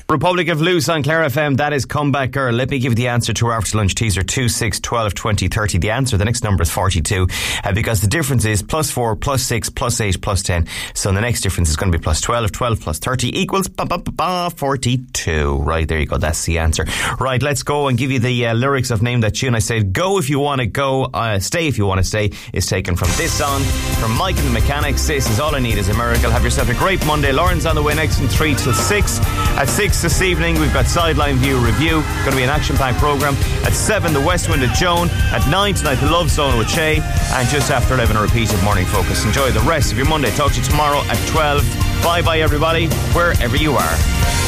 Republic of Loose on Clare FM, that is Comeback Girl. Let me give you the answer to our after lunch teaser: 2, 6, 12, 20, 30. The answer, the next number is 42, because the difference is +4, +6, +8, +10. So the next difference is going to be +12. 12 plus 30 equals 42. Right, there you go. That's the answer. Right, let's go and give you the lyrics of Name That Tune. I said, go if you want to go, stay if you want to stay, is taken from this song, from Mike and the Mechanics. This is All I Need Is a Miracle. Have yourself a great Monday. Lauren's on the way next from 3 till 6. At 6 this evening, we've got Sideline View Review. Going to be an action-packed programme. At 7, the West Wind of Joan. At 9 tonight, the Love Zone with Shay. And just after 11, a repeat of Morning Focus. Enjoy the rest of your Monday. Talk to you tomorrow at 12. Bye-bye, everybody, wherever you are.